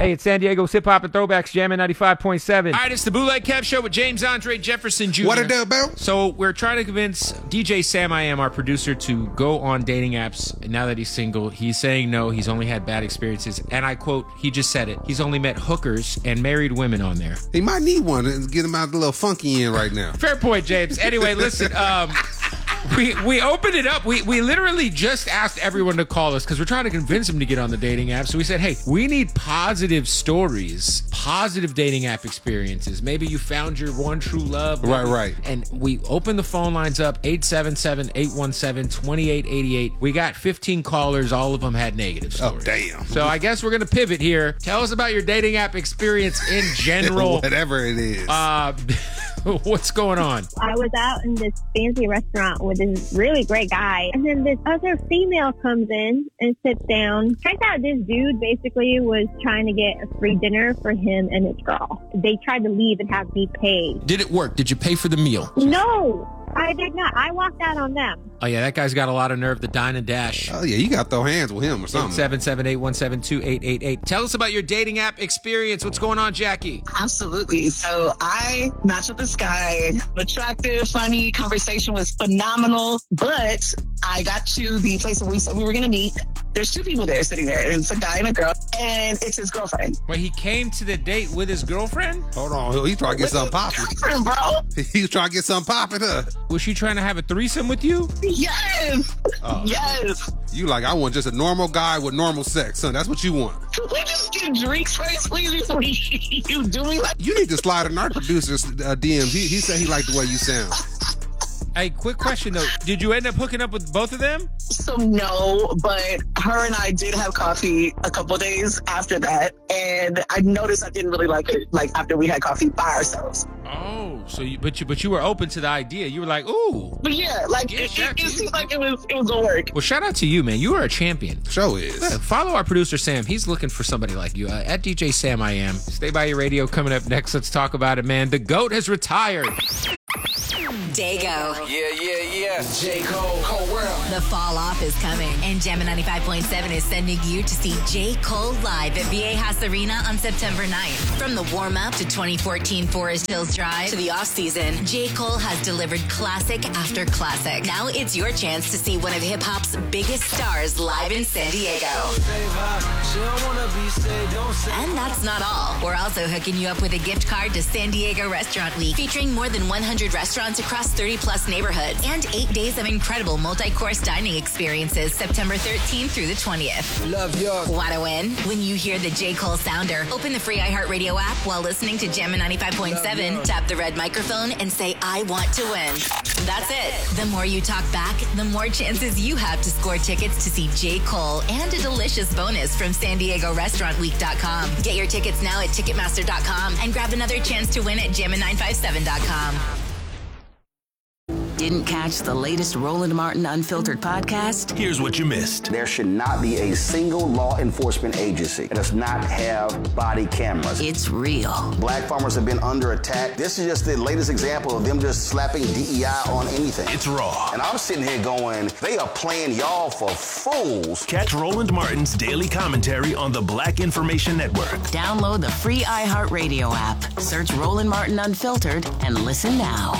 Hey, it's San Diego's Hip Hop and Throwbacks, Jammin' 95.7. All right, it's the Bootleg Kev Show with James Andre Jefferson Jr. What it do, Bill? So we're trying to convince DJ Sam I Am, our producer, to go on dating apps. And now that he's single, he's saying no. He's only had bad experiences. And I quote, he just said it. He's only met hookers and married women on there. He might need one and get him out the little funky end right now. Fair point, James. Anyway, listen, we opened it up. We literally just asked everyone to call us because we're trying to convince them to get on the dating app. So we said, hey, we need positive stories, positive dating app experiences. Maybe you found your one true love. Right. And we opened the phone lines up, 877-817-2888. We got 15 callers. All of them had negative stories. Oh, damn. So I guess we're going to pivot here. Tell us about your dating app experience in general. Whatever it is. What's going on? I was out in this fancy restaurant with this really great guy, and then this other female comes in and sits down. Turns out this dude basically was trying to get a free dinner for him and his girl. They tried to leave and have me pay. Did it work? Did you pay for the meal? No, I did not. I walked out on them. Oh, yeah, that guy's got a lot of nerve, the dine and dash. Oh, yeah, you got to throw hands with him or something. 877-817-2888. Tell us about your dating app experience. What's going on, Jackie? Absolutely. So I matched with this guy. Attractive, funny, conversation was phenomenal. But I got to the place where we said we were going to meet. There's two people there sitting there. And it's a guy and a girl. And it's his girlfriend. Wait, he came to the date with his girlfriend? Hold on. He's trying to get something popping. Bro. He's trying to get something popping, huh? Was she trying to have a threesome with you? Yes. Yes. You like, I want just a normal guy with normal sex, son. That's what you want. Could we just get drinks first, please, before you do me like... You need to slide in our producer's DMs. He said he liked the way you sound. Hey, quick question, though. Did you end up hooking up with both of them? So no, but her and I did have coffee a couple of days after that. And I noticed I didn't really like it, like after we had coffee by ourselves. Oh, so you were open to the idea. You were like, ooh. But yeah, like Yeah, it Jackie. seemed like it was gonna work. Well, shout out to you, man. You are a champion. Show is. Follow our producer, Sam. He's looking for somebody like you. At DJ Sam I Am. Stay by your radio. Coming up next, let's talk about it, man. The GOAT has retired. Dago. Yeah. J. Cole, Cole World. The fall off is coming, and Jammin' 95.7 is sending you to see J. Cole live at Viejas Arena on September 9th. From the warm-up to 2014 Forest Hills Drive to the off-season, J. Cole has delivered classic after classic. Now it's your chance to see one of hip-hop's biggest stars live in San Diego. And that's not all. We're also hooking you up with a gift card to San Diego Restaurant Week, featuring more than 100 restaurants across 30-plus neighborhoods, and 8 days of incredible multi-course dining experiences September 13th through the 20th. Love y'all. Want to win? When you hear the J. Cole sounder, open the free iHeartRadio app while listening to Jammin' 95.7, tap the red microphone, and say, I want to win. That's it. The more you talk back, the more chances you have to score tickets to see J. Cole and a delicious bonus from SanDiegoRestaurantWeek.com. Get your tickets now at Ticketmaster.com and grab another chance to win at Jammin957.com. Didn't catch the latest Roland Martin Unfiltered podcast? Here's what you missed. There should not be a single law enforcement agency that does not have body cameras. It's real. Black farmers have been under attack. This is just the latest example of them just slapping DEI on anything. It's raw. And I'm sitting here going, they are playing y'all for fools. Catch Roland Martin's daily commentary on the Black Information Network. Download the free iHeartRadio app. Search Roland Martin Unfiltered and listen now.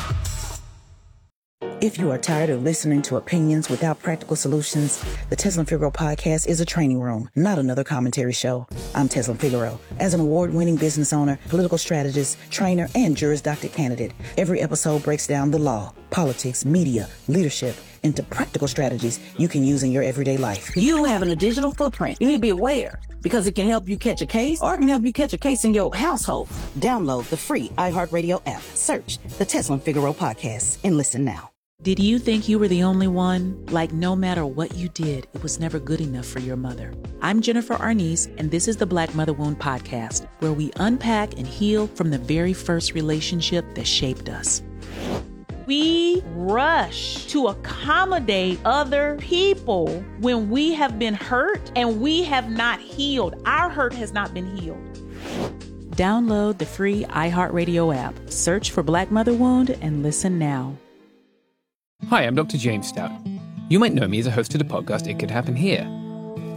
If you are tired of listening to opinions without practical solutions, the Tesla Figaro podcast is a training room, not another commentary show. I'm Tesla Figaro. As an award-winning business owner, political strategist, trainer, and Juris Doctor candidate, every episode breaks down the law, politics, media, leadership, into practical strategies you can use in your everyday life. You having a digital footprint. You need to be aware because it can help you catch a case or it can help you catch a case in your household. Download the free iHeartRadio app. Search the Tesla Figaro podcast and listen now. Did you think you were the only one? Like no matter what you did, it was never good enough for your mother. I'm Jennifer Arnice, and this is the Black Mother Wound Podcast, where we unpack and heal from the very first relationship that shaped us. We rush to accommodate other people when we have been hurt and we have not healed. Our hurt has not been healed. Download the free iHeartRadio app. Search for Black Mother Wound and listen now. Hi, I'm Dr. James Stout. You might know me as a host of the podcast It Could Happen Here.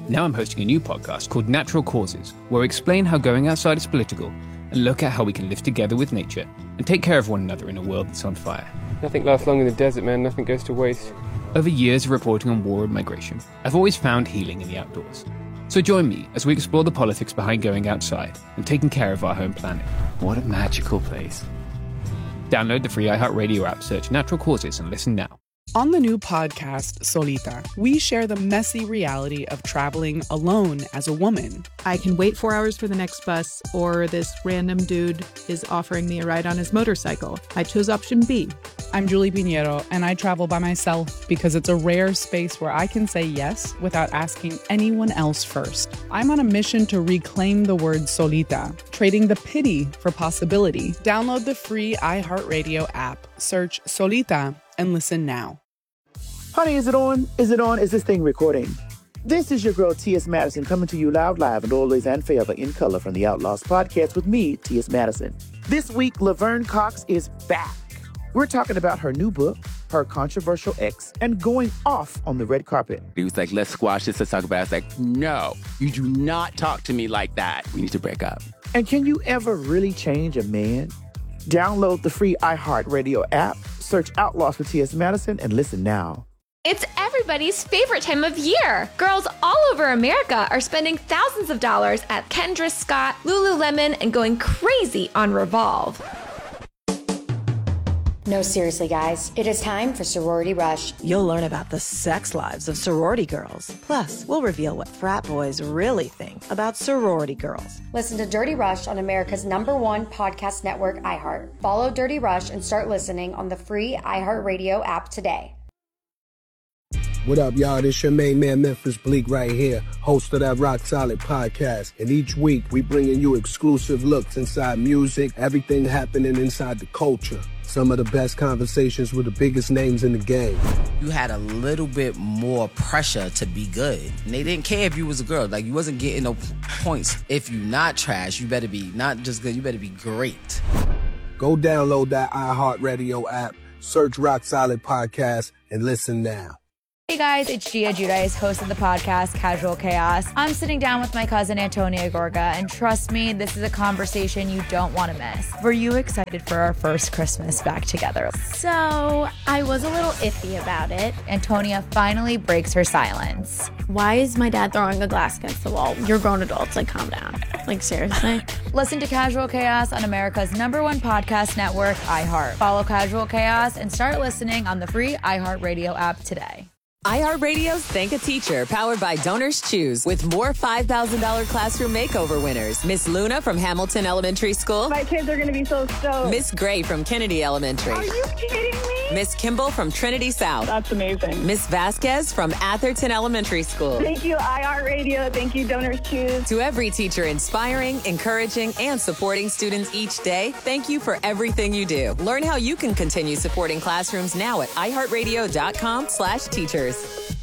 Now I'm hosting a new podcast called Natural Causes, where we explain how going outside is political and look at how we can live together with nature and take care of one another in a world that's on fire. Nothing lasts long in the desert, man. Nothing goes to waste. Over years of reporting on war and migration, I've always found healing in the outdoors. So join me as we explore the politics behind going outside and taking care of our home planet. What a magical place. Download the free iHeartRadio app, search Natural Causes, and listen now. On the new podcast, Solita, we share the messy reality of traveling alone as a woman. I can wait 4 hours for the next bus, or this random dude is offering me a ride on his motorcycle. I chose option B. I'm Julie Pinheiro, and I travel by myself because it's a rare space where I can say yes without asking anyone else first. I'm on a mission to reclaim the word solita, trading the pity for possibility. Download the free iHeartRadio app, search Solita, and listen now. Honey, is it on? Is it on? Is this thing recording? This is your girl, T.S. Madison, coming to you loud, live, and always and forever in color from the Outlaws podcast with me, T.S. Madison. This week, Laverne Cox is back. We're talking about her new book, her controversial ex, and going off on the red carpet. He was like, let's squash this, let's talk about it. I was like, no, you do not talk to me like that. We need to break up. And can you ever really change a man? Download the free iHeartRadio app, search Outlaws with T.S. Madison, and listen now. It's everybody's favorite time of year. Girls all over America are spending thousands of dollars at Kendra Scott, Lululemon, and going crazy on Revolve. No, seriously, guys. It is time for Sorority Rush. You'll learn about the sex lives of sorority girls. Plus, we'll reveal what frat boys really think about sorority girls. Listen to Dirty Rush on America's #1 podcast network, iHeart. Follow Dirty Rush and start listening on the free iHeartRadio app today. What up, y'all? This your main man, Memphis Bleak, right here, host of that Rock Solid podcast. And each week, we bringing you exclusive looks inside music, everything happening inside the culture. Some of the best conversations with the biggest names in the game. You had a little bit more pressure to be good. And they didn't care if you was a girl. Like, you wasn't getting no points. If you not trash, you better be not just good, you better be great. Go download that iHeartRadio app, search Rock Solid Podcast, and listen now. Hey guys, it's Gia Giudice, host of the podcast Casual Chaos. I'm sitting down with my cousin Antonia Gorga, and trust me, this is a conversation you don't want to miss. Were you excited for our first Christmas back together? So, I was a little iffy about it. Antonia finally breaks her silence. Why is my dad throwing a glass against the wall? You're grown adults, like, calm down. Like, seriously? Listen to Casual Chaos on America's #1 podcast network, iHeart. Follow Casual Chaos and start listening on the free iHeartRadio app today. iHeartRadio's Thank a Teacher, powered by Donors Choose, with more $5,000 classroom makeover winners. Miss Luna from Hamilton Elementary School. My kids are going to be so stoked. Miss Gray from Kennedy Elementary. Are you kidding me? Miss Kimball from Trinity South. That's amazing. Miss Vasquez from Atherton Elementary School. Thank you, iHeartRadio. Thank you, Donors Choose. To every teacher inspiring, encouraging, and supporting students each day, thank you for everything you do. Learn how you can continue supporting classrooms now at iHeartRadio.com/teachers.